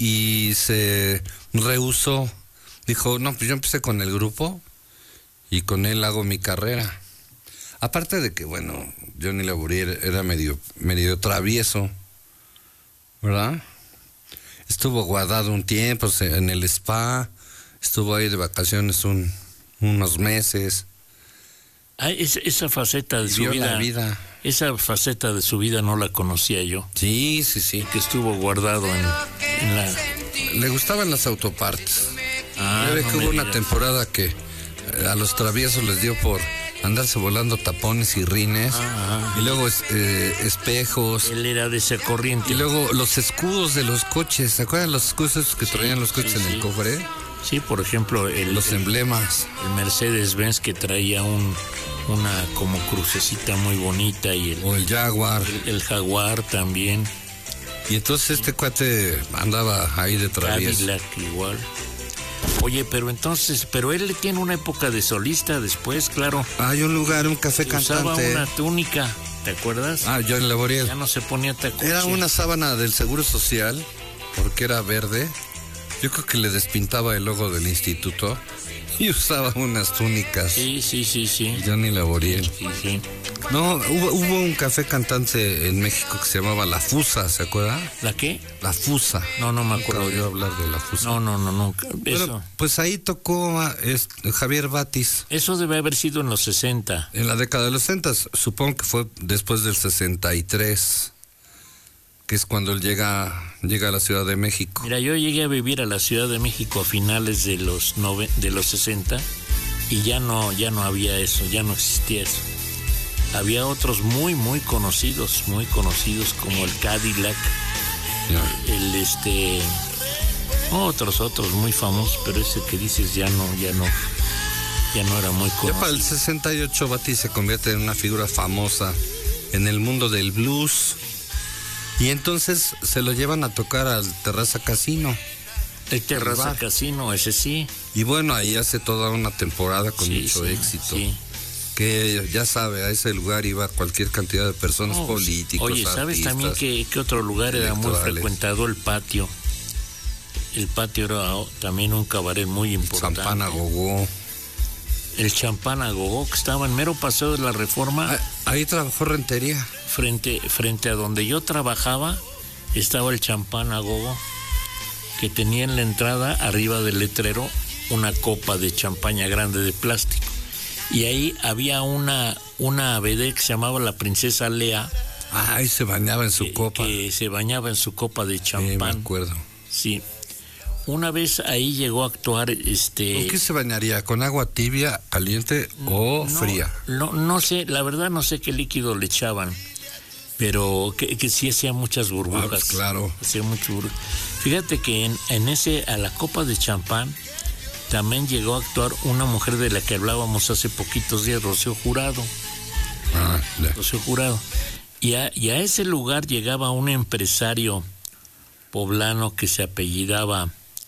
y se rehusó. Dijo, no, pues yo empecé con el grupo y con él hago mi carrera. Aparte de que, bueno, Johnny Laboriel era medio travieso, ¿verdad? Estuvo guardado un tiempo en el spa, estuvo ahí de vacaciones unos meses. Esa faceta de su vida. Esa faceta de su vida no la conocía yo. Sí. Que estuvo guardado en la... Le gustaban las autopartes. No que hubo una temporada que a los traviesos les dio por andarse volando tapones y rines. Y luego espejos. Él era de esa corriente. Y luego los escudos de los coches. ¿Se acuerdan los escudos que traían los coches en el cofre? Sí, por ejemplo, los emblemas. El Mercedes-Benz que traía una como crucecita muy bonita o el Jaguar. El Jaguar también. Y entonces este cuate andaba ahí de travieso. Cadillac igual. Oye, pero él tiene una época de solista después, claro. Hay un lugar, un café cantante. Usaba una túnica, ¿te acuerdas? Johnny Laboriel. Ya no se ponía tacuche. Era una sábana del Seguro Social, porque era verde. Yo creo que le despintaba el logo del instituto y usaba unas túnicas. Sí. Johnny Laboriel. Sí. No, hubo un café cantante en México que se llamaba La Fusa, ¿se acuerda? ¿La qué? La Fusa. No me acuerdo. Nunca oí hablar de La Fusa. No, nunca. Bueno, pues ahí tocó Javier Batis. Eso debe haber sido en los 60. En la década de los 60, supongo que fue después del 63, que es cuando él llega a la Ciudad de México. Mira, yo llegué a vivir a la Ciudad de México a finales de los 60 y ya no había eso, ya no existía eso. Había otros muy conocidos como el Cadillac, otros muy famosos, pero ese que dices ya no era muy conocido. Ya para el 68 Batis se convierte en una figura famosa en el mundo del blues y entonces se lo llevan a tocar al Terraza Casino. El Terraza Casino, ese sí. Y bueno, ahí hace toda una temporada con mucho éxito. Sí. Que ya sabe, a ese lugar iba cualquier cantidad de personas, políticos, oye, ¿sabes artistas, también que otro lugar era muy frecuentado? El Patio. El Patio era también un cabaret muy importante. Champán a Gogó. El Champán a Gogó, que estaba en mero Paseo de la Reforma. Ahí trabajó Rentería. Frente a donde yo trabajaba estaba el Champán a Gogó, que tenía en la entrada, arriba del letrero, una copa de champaña grande de plástico. Y ahí había una vedette que se llamaba la Princesa Lea. Ahí se bañaba en su copa. Que se bañaba en su copa de champán. Me acuerdo. Sí. Una vez ahí llegó a actuar ¿Con qué se bañaría? ¿Con agua tibia, caliente o fría? No sé, la verdad no sé qué líquido le echaban, pero que sí hacía muchas burbujas. Pues claro. Hacía mucho burbujas. Fíjate que a la copa de champán también llegó a actuar una mujer de la que hablábamos hace poquitos días, Rocío Jurado. Rocío Jurado. Y a ese lugar llegaba un empresario poblano que se apellidaba,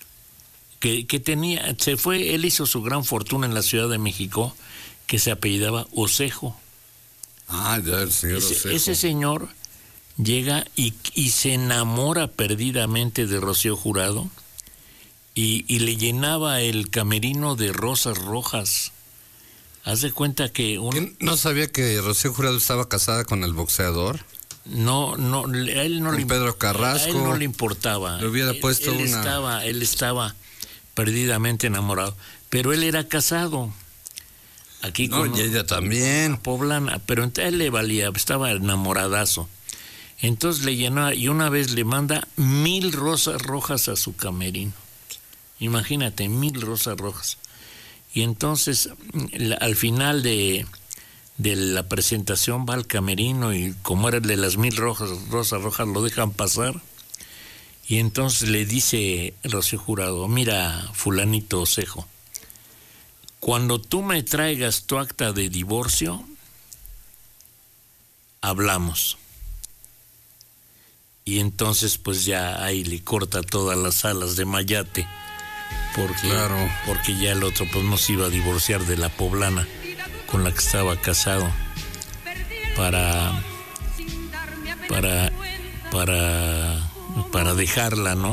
él hizo su gran fortuna en la Ciudad de México, que se apellidaba Osejo. Ya, el señor Osejo. Ese señor llega y se enamora perdidamente de Rocío Jurado. Y le llenaba el camerino de rosas rojas. Haz de cuenta que... ¿No sabía que Rocío Jurado estaba casada con el boxeador? No, a él no con Pedro Carrasco. A él no le importaba. Le hubiera puesto él estaba perdidamente enamorado. Pero él era casado. Aquí y ella también. Poblana, pero a él le valía, estaba enamoradazo. Entonces le llenaba y una vez le manda 1000 rosas rojas a su camerino. Imagínate, 1000 rosas rojas. Y entonces, al final de la presentación va al camerino y como era el de las 1000 rosas rojas, lo dejan pasar. Y entonces le dice Rocío Jurado, mira, fulanito Osejo, cuando tú me traigas tu acta de divorcio, hablamos. Y entonces pues ya ahí le corta todas las alas de mayate. Porque ya el otro pues no se iba a divorciar de la poblana con la que estaba casado para dejarla, ¿no?